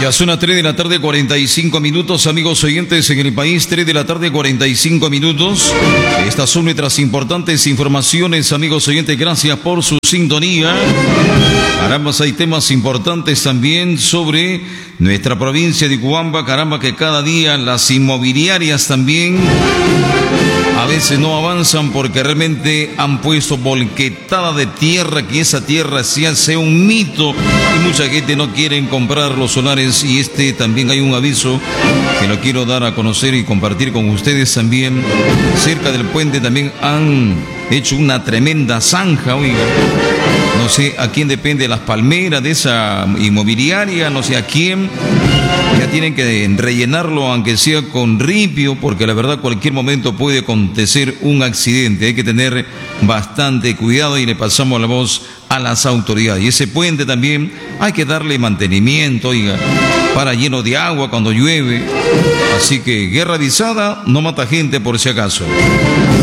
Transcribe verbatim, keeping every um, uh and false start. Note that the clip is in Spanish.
Ya son las tres de la tarde, cuarenta y cinco minutos, amigos oyentes en el país, tres de la tarde, cuarenta y cinco minutos. Estas son nuestras importantes informaciones, amigos oyentes, gracias por su sintonía. Caramba, hay temas importantes también sobre nuestra provincia de Cuamba. Caramba, que cada día las inmobiliarias también a veces no avanzan porque realmente han puesto volquetada de tierra, que esa tierra se hace un mito y mucha gente no quiere comprar los solares. Y este también hay un aviso que lo quiero dar a conocer y compartir con ustedes también. Cerca del puente también han hecho una tremenda zanja, oiga. No sé a quién depende las palmeras de esa inmobiliaria, no sé a quién. Ya tienen que rellenarlo, aunque sea con ripio, porque la verdad cualquier momento puede acontecer un accidente. Hay que tener bastante cuidado y le pasamos la voz a las autoridades. Y ese puente también hay que darle mantenimiento, oiga, para lleno de agua cuando llueve. Así que guerra avisada no mata gente por si acaso.